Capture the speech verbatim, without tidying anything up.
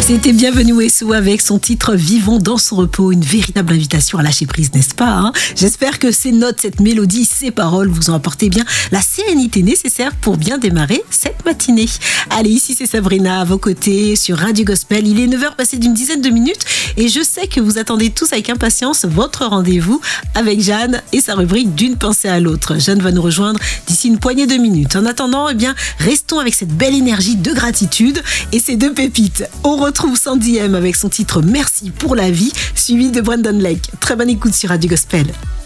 C'était Bienvenue Wessou avec son titre Vivons dans son repos, une véritable invitation à lâcher prise, n'est-ce pas hein? J'espère que ces notes, cette mélodie, ces paroles vous ont apporté bien la sérénité nécessaire pour bien démarrer cette matinée. Allez, ici c'est Sabrina à vos côtés sur Radio Gospel. Il est neuf heures passé d'une dizaine de minutes et je sais que vous attendez tous avec impatience votre rendez-vous avec Jeanne et sa rubrique d'une pensée à l'autre. Jeanne va nous rejoindre d'ici une poignée de minutes. En attendant, eh bien, restons avec cette belle énergie de gratitude et ces deux pépites. On retrouve Sandy M avec son titre Merci pour la vie, suivi de Brandon Lake. Très bonne écoute sur Radio Gospel.